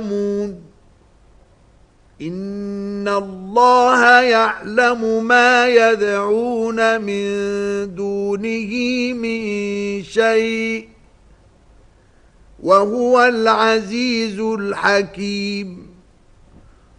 إن الله يعلم ما يدعون من دونه من شيء وهو العزيز الحكيم.